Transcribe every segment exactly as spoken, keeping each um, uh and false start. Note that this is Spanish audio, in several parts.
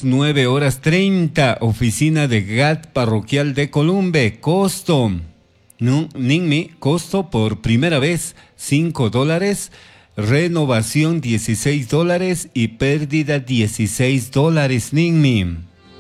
nueve horas treinta, oficina de G A T parroquial de Columbe, costo, no, Ninmi, costo por primera vez, cinco dólares, renovación dieciséis dólares y pérdida dieciséis dólares, Ninmi.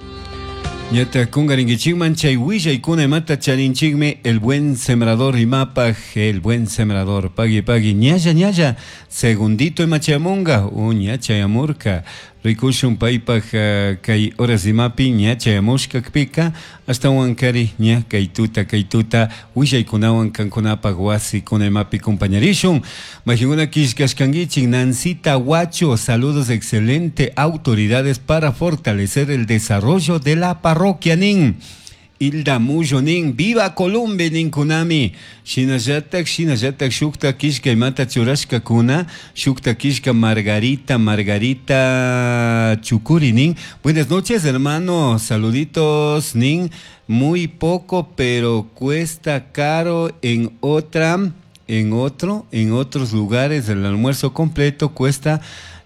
Yata kungaringichigman chaywisha y kuna mata charinchigme el buen sembrador y mapa el buen sembrador pagui pagui ñaya ñaya segundito y machamonga o ñacha yamurka rikushun paipaj kay horas y mapi ñacha yamushka kpika hasta wankari ña kaituta kaituta wisha y kunawan kankunapa wasi kuna mapi compañerishun majinguna kishkashkangichig Nancita Huacho, saludos excelente autoridades para fortalecer el desarrollo de la parroquia nin Hilda Muyo nin viva Columbe nin kunami shinallatak shinallatak shukta kishka mata churashka kuna shukta kishka Margarita Margarita Chukuri nin. Buenas noches hermano, saluditos nin, muy poco pero cuesta caro en otra en otro en otros lugares el almuerzo completo cuesta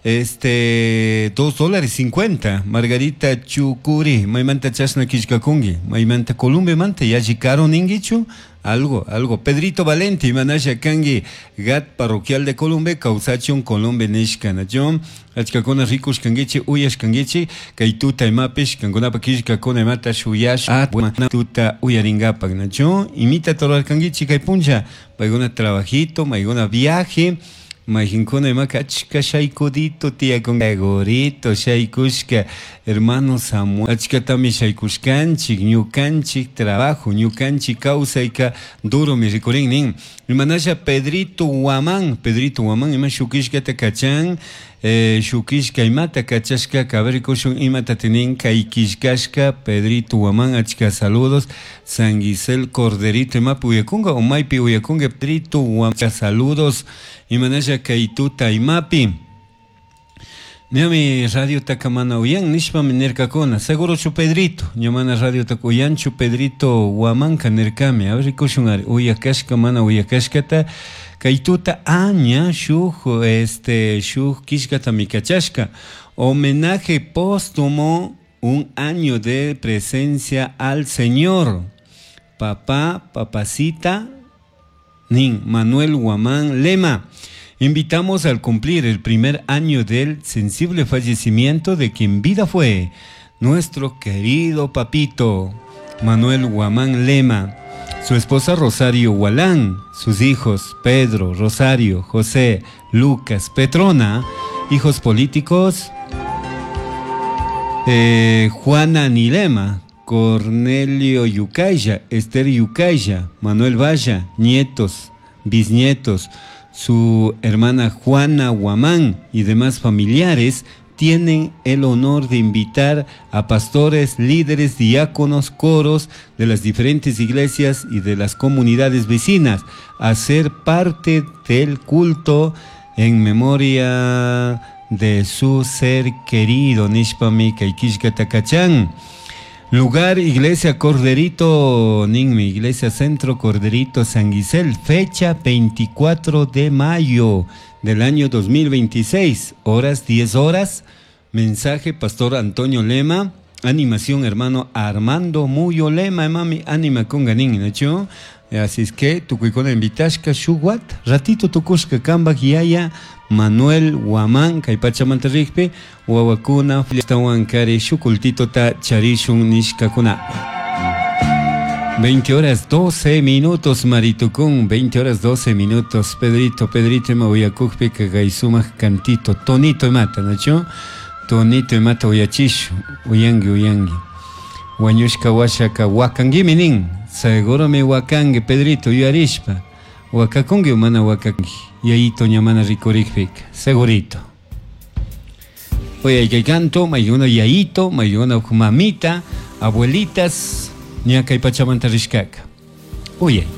Este, dos dólares cincuenta. Margarita Chukuri, maimanta chasna kishkakungi, maimanta Columbe manta, yajikaro ningichu, algo, algo. Pedrito Valente, manasha kangi, gat parroquial de Columbe, causachon Columbe nishkana. John, achkakona ricos kangichi, uyas kangichi, kaituta imapish, kangonapa kishkakona imata shuyash, at, tuta uyaringapak, nacho, imita torar kangichi, kaipuncha, maigona trabajito, maigona viaje, Majincona y macachka shaikudito tía con gorito shaikushka hermano Samuel achkatami shaikushkanchik ñukanchik trabajo ñukanchik causaika duro mi rikurin nin imanasha Pedrito Huamán Pedrito Huamán ima shukishka takachan eh, shukishka imata kachashka kabrikushun imata tinin kaikishkashka Pedrito Huamán achka saludos San Gisel Corderito ima puyakunga o maipi uyakunga Pedrito Huamán saludos Imanasha kaituta imapi. Niami radio takamana uyan nishpa minerkakona. Seguro chu Pedrito. Nyamana radio takuyan chu Pedrito Huamanka nerkame. A ver kushungar uyakashka mana uyakashkata kaituta aña shuj este shuj kishkata mikachashka. Homenaje póstumo un año de presencia al Señor. Papá, papacita Nin Manuel Huamán Lema. Invitamos al cumplir el primer año del sensible fallecimiento de quien vida fue nuestro querido papito Manuel Huamán Lema, su esposa Rosario Hualán, sus hijos Pedro, Rosario, José, Lucas, Petrona, hijos políticos eh, Juana Nilema, Cornelio Yucaya, Esther Yucaya, Manuel Valla, nietos, bisnietos, su hermana Juana Huamán y demás familiares tienen el honor de invitar a pastores, líderes, diáconos, coros de las diferentes iglesias y de las comunidades vecinas a ser parte del culto en memoria de su ser querido, Nishpami Kaikishka Takachan. Lugar, Iglesia Corderito, Ninmi, Iglesia Centro Corderito San Gisel, fecha veinticuatro de mayo del año dos mil veintiséis, horas diez horas, mensaje Pastor Antonio Lema, animación hermano Armando Muyo Lema, mami, anima con ganín, ¿no? Así es que, tu cuicona invitashka, shuguat, ratito tukushka kamba guiaya, Manuel Huamán, Caipachamanta Rigpe, Huawacuna, Filistahuancari, Shukultito ta Charishun Nishkakuna. veinte horas doce minutos, Maritucún, veinte horas doce minutos, Pedrito, Pedrito, Mauyacukpe, Kagaisuma, Cantito, Tonito y Mata, ¿no? Tonito y Mata, Uyachishu, Uyangi, Uyangi. Huanyushka, Washaka, Wakangiminin, seguro me Wakangi, Pedrito, Yuarishpa, Wakakungi, Humana Wakangi. Y ahí toña mana ricoricfic, segurito. Oye, hay que canto, hay una yaito, hay una mamita, abuelitas, ñaca y pachamanta rishkaka. Oye.